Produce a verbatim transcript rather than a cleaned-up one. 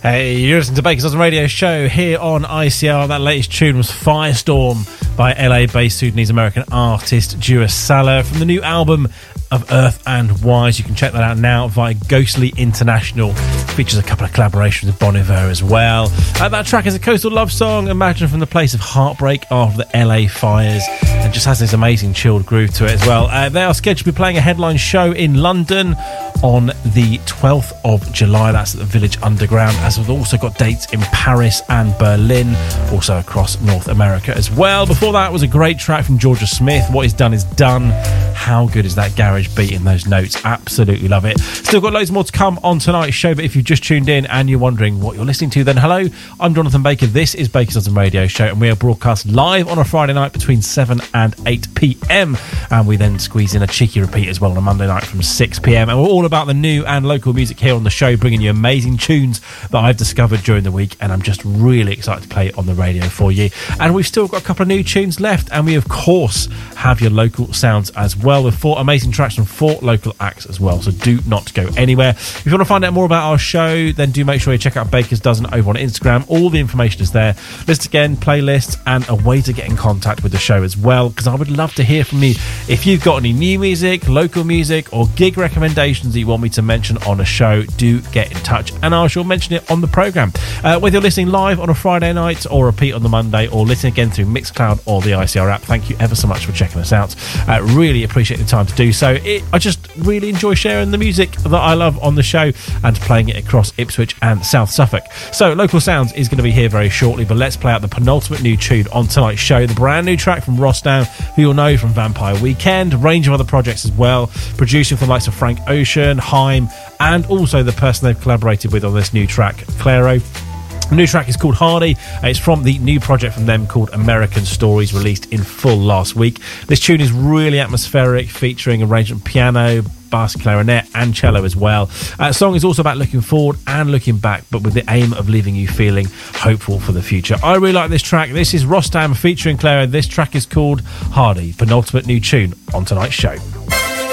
Hey, you're listening to Baker's Dozen Radio Show here on I C R. That latest tune was Firestorm by L A-based Sudanese-American artist Dua Salah from the new album of Earth and Wise. You can check that out now via Ghostly International. Features a couple of collaborations with Bon Iver as well. Uh, that track is a coastal love song, imagined from the place of heartbreak after the L A fires, and just has this amazing chilled groove to it as well. Uh, they are scheduled to be playing a headline show in London on the twelfth of July. That's at the Village Underground, as we've also got dates in Paris and Berlin, also across North America as well. Before that was a great track from Georgia Smith, What Is Done Is Done. How good is that garage beat in those notes? Absolutely love it. Still got loads more to come on tonight's show, but if you've just tuned in and you're wondering what you're listening to, then hello, I'm Jonathan Baker. This is Baker's Dozen Radio Show, and we are broadcast live on a Friday night between seven and eight p.m, and we then squeeze in a cheeky repeat as well on a Monday night from six p.m, and we're all about the new and local music here on the show, bringing you amazing tunes that I've discovered during the week, and I'm just really excited to play it on the radio for you. And we've still got a couple of new tunes left, and we of course have your local sounds as well, with four amazing tracks from four local acts as well, so do not go anywhere. If you want to find out more about our show, then do make sure you check out Baker's Dozen over on Instagram. All the information is there. List again, playlists, and a way to get in contact with the show as well, because I would love to hear from you. If you've got any new music, local music, or gig recommendations that you want me to mention on a show, do get in touch and I shall mention it on the programme. Uh, whether you're listening live on a Friday night or repeat on the Monday, or listening again through Mixcloud or the I C R app, thank you ever so much for checking us out. Uh, really appreciate the time to do so. It, I just really enjoy sharing the music that I love on the show and playing it across Ipswich and South Suffolk. So Local Sounds is going to be here very shortly, but let's play out the penultimate new tune on tonight's show, the brand new track from Rostam, who you'll know from Vampire Weekend, a range of other projects as well, producing for the likes of Frank Ocean, Haim, and also the person they've collaborated with on this new track, Clairo. The new track is called Hardy. It's from the new project from them called American Stories, released in full last week. This tune is really atmospheric, featuring arrangement piano, bass, clarinet and cello as well. Uh, the song is also about looking forward and looking back, but with the aim of leaving you feeling hopeful for the future. I really like this track. This is Rostam featuring Clairo. This track is called Hardy, penultimate new tune on tonight's show.